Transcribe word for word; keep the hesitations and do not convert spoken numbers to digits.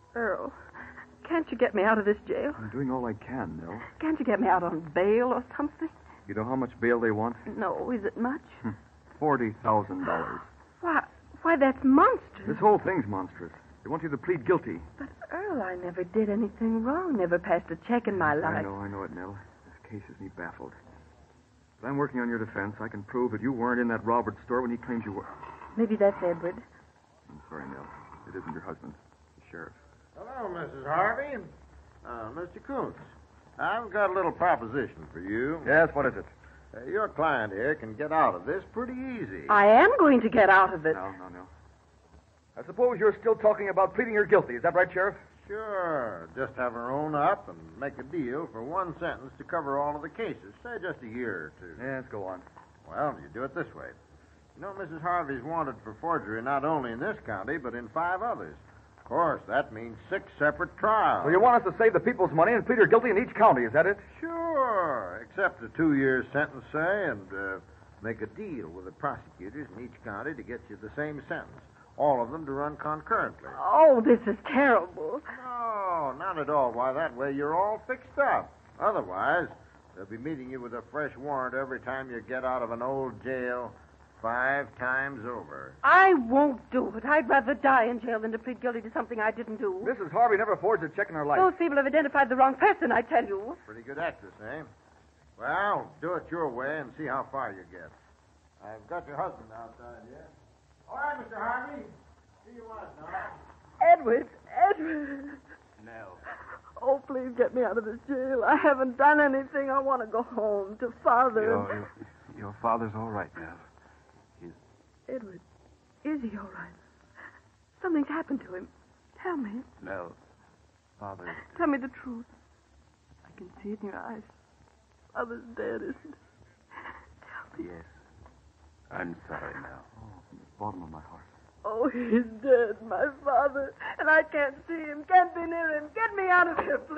Earl, can't you get me out of this jail? I'm doing all I can, Nell. Can't you get me out on bail or something? You know how much bail they want? No, is it much? Forty thousand dollars. Why, why, that's monstrous. This whole thing's monstrous. They want you to plead guilty. But, Earl, I never did anything wrong. Never passed a check in my life. I know, I know it, Nell. This case has me baffled. But I'm working on your defense. I can prove that you weren't in that Roberts store when he claims you were. Maybe that's Edward. I'm sorry, Nell. It isn't your husband. The sheriff. Hello, Missus Harvey. Uh, Mister Kuntz. I've got a little proposition for you. Yes, what is it? Uh, your client here can get out of this pretty easy. I am going to get out of it. No, no, no. I suppose you're still talking about pleading her guilty. Is that right, Sheriff? Sure. Just have her own up and make a deal for one sentence to cover all of the cases. Say just a year or two. Yes, go on. Well, you do it this way. You know, Missus Harvey's wanted for forgery not only in this county, but in five others. Of course, that means six separate trials. So you want us to save the people's money and plead her guilty in each county, is that it? Sure. Accept a two-year sentence, say, and uh, make a deal with the prosecutors in each county to get you the same sentence. All of them to run concurrently. Oh, this is terrible. No, not at all. Why, that way you're all fixed up. Otherwise, they'll be meeting you with a fresh warrant every time you get out of an old jail five times over. I won't do it. I'd rather die in jail than to plead guilty to something I didn't do. Missus Harvey never forged a check in her life. Those people have identified the wrong person, I tell you. Pretty good actress, eh? Well, do it your way and see how far you get. I've got your husband outside here. All right, Mister Harvey. See you once now. Edward, Edward. Nell. Oh, please get me out of this jail. I haven't done anything. I want to go home to Father. Your, your, your father's all right, Nell. He's... Edward, is he all right? Something's happened to him. Tell me. Nell, Father... Tell me the truth. I can see it in your eyes. Father's dead, isn't it? Tell me. Yes. I'm sorry, Nell. Oh, from the bottom of my heart. Oh, he's dead, my father. And I can't see him, can't be near him. Get me out of here, please.